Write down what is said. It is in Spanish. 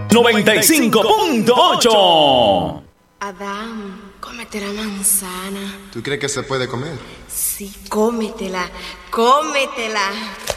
95.8. Adán, cómete la manzana. ¿Tú crees que se puede comer? Sí, cómetela, cómetela.